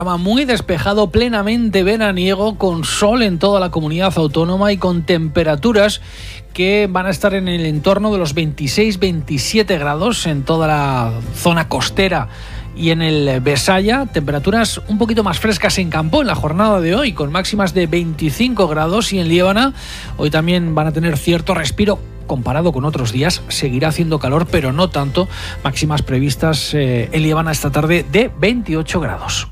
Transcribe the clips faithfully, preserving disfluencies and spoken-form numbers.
Muy despejado, plenamente veraniego, con sol en toda la comunidad autónoma y con temperaturas que van a estar en el entorno de los veintiséis veintisiete grados en toda la zona costera y en el Besaya. Temperaturas un poquito más frescas en Campo en la jornada de hoy, con máximas de veinticinco grados, y en Liébana hoy también van a tener cierto respiro. Comparado con otros días, seguirá haciendo calor, pero no tanto. Máximas previstas eh, en Liébana esta tarde de veintiocho grados.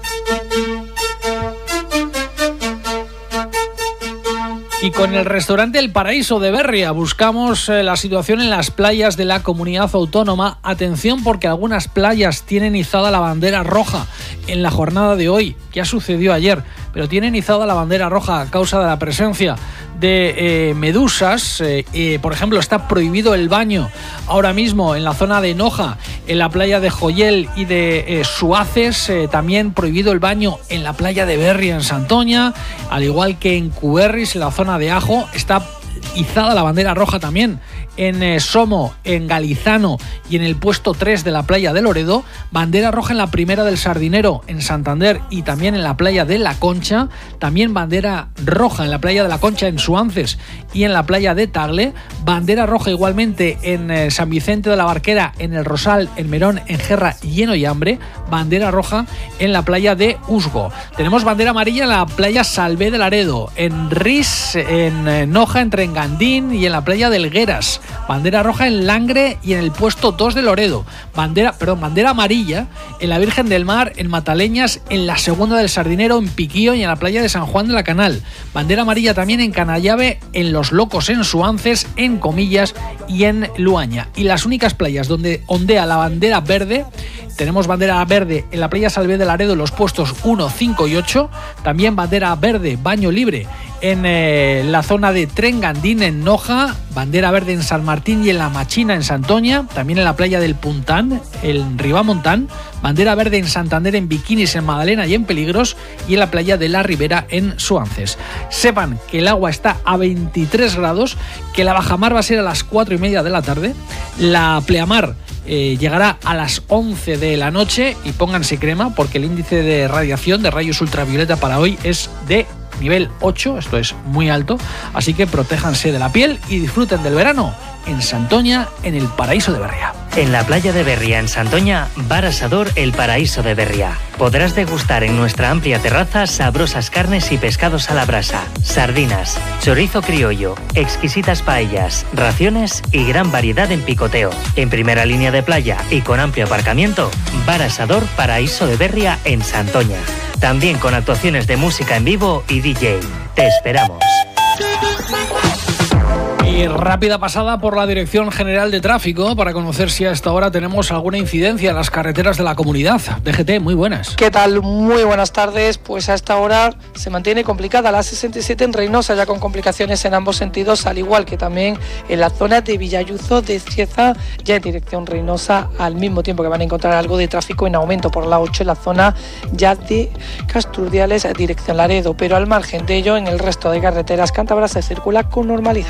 Y con el restaurante El Paraíso de Berria buscamos eh, la situación en las playas de la comunidad autónoma. Atención, porque algunas playas tienen izada la bandera roja en la jornada de hoy. Ya sucedió ayer, pero tienen izada la bandera roja a causa de la presencia de eh, medusas. Eh, eh, por ejemplo, está prohibido el baño ahora mismo en la zona de Noja, en la playa de Joyel y de eh, Suaces. Eh, también prohibido el baño en la playa de Berria, en Santoña, al igual que en Cuberris, en la zona de Ajo. Está izada la bandera roja también en eh, Somo, en Galizano y en el puesto tres de la playa de Loredo. Bandera roja en la primera del Sardinero, en Santander, y también en la playa de La Concha. También bandera roja en la playa de La Concha, en Suances y en la playa de Tagle. Bandera roja igualmente en eh, San Vicente de la Barquera, en El Rosal, en Merón, en Gerra y en Ollambre. Bandera roja en la playa de Usgo. Tenemos bandera amarilla en la playa Salvé de Laredo, en Ris, en eh, Noja, entre Engandín y en la playa del Gueras. Bandera roja en Langre y en el puesto dos de Loredo. Bandera, perdón, bandera amarilla en la Virgen del Mar, en Mataleñas, en la segunda del Sardinero, en Piquío y en la playa de San Juan de la Canal. Bandera amarilla también en Canallave, en Los Locos, en Suances, en Comillas y en Luaña. Y las únicas playas donde ondea la bandera verde, tenemos bandera verde en la playa Salvé de Laredo, en los puestos uno, cinco y ocho. También bandera verde, baño libre, en eh, la zona de Trengandín, en Noja. Bandera verde en San Martín y en La Machina, en Santoña. También en la playa del Puntán, en Ribamontán. Bandera verde en Santander, en Biquinis, en Madalena y en Peligros. Y en la playa de La Ribera, en Suances. Sepan que el agua está a veintitrés grados, que la bajamar va a ser a las cuatro y media de la tarde. La pleamar Eh, llegará a las once de la noche, y pónganse crema porque el índice de radiación de rayos ultravioleta para hoy es de nivel ocho, esto es muy alto, así que protéjanse de la piel y disfruten del verano en Santoña, en El Paraíso de Berria. En la playa de Berria, en Santoña, Bar Asador El Paraíso de Berria. Podrás degustar en nuestra amplia terraza sabrosas carnes y pescados a la brasa, sardinas, chorizo criollo, exquisitas paellas, raciones y gran variedad en picoteo. En primera línea de playa y con amplio aparcamiento, Bar Asador Paraíso de Berria en Santoña. También con actuaciones de música en vivo y D J. Te esperamos. Y rápida pasada por la Dirección General de Tráfico para conocer si a esta hora tenemos alguna incidencia en las carreteras de la comunidad. D G T, muy buenas. ¿Qué tal? Muy buenas tardes. Pues a esta hora se mantiene complicada la A sesenta y siete en Reynosa, ya con complicaciones en ambos sentidos, al igual que también en la zona de Villayuzo de Cieza, ya en dirección Reynosa, al mismo tiempo que van a encontrar algo de tráfico en aumento por la ocho en la zona ya de Casturdiales, dirección Laredo. Pero al margen de ello, en el resto de carreteras cántabras se circula con normalidad.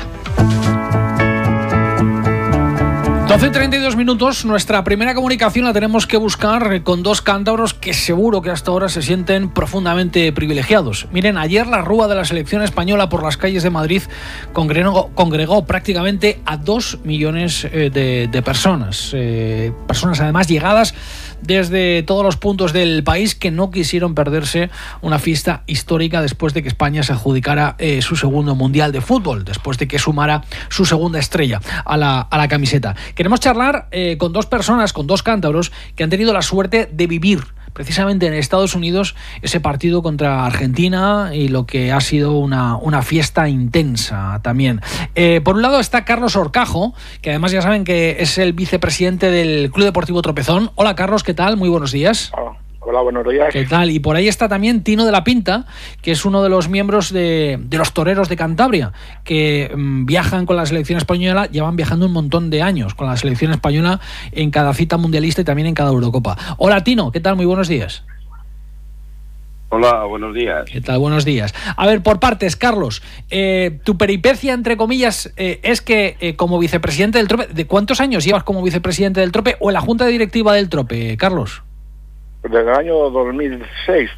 doce y treinta y dos minutos, nuestra primera comunicación la tenemos que buscar con dos cántabros que seguro que hasta ahora se sienten profundamente privilegiados. Miren, ayer la rúa de la selección española por las calles de Madrid congregó, congregó prácticamente a dos millones eh, de, de personas. Eh, personas además llegadas desde todos los puntos del país que no quisieron perderse una fiesta histórica después de que España se adjudicara eh, su segundo Mundial de Fútbol, después de que sumara su segunda estrella a la, a la camiseta. Queremos charlar eh, con dos personas, con dos cántabros que han tenido la suerte de vivir precisamente en Estados Unidos ese partido contra Argentina y lo que ha sido una, una fiesta intensa también. Eh, por un lado está Carlos Horcajo, que además ya saben que es el vicepresidente del Club Deportivo Tropezón. Hola Carlos, ¿qué tal? Muy buenos días. Oh. Hola, buenos días. ¿Qué tal? Y por ahí está también Tino de la Pinta, que es uno de los miembros de, de los toreros de Cantabria, que mmm, viajan con la selección española, llevan viajando un montón de años con la selección española en cada cita mundialista y también en cada Eurocopa. Hola Tino, ¿qué tal? Muy buenos días. Hola, buenos días. ¿Qué tal? Buenos días. A ver, por partes, Carlos, eh, tu peripecia, entre comillas, eh, es que eh, como vicepresidente del Trope, ¿de cuántos años llevas como vicepresidente del Trope o en la junta directiva del Trope, Carlos? Desde el año dos mil seis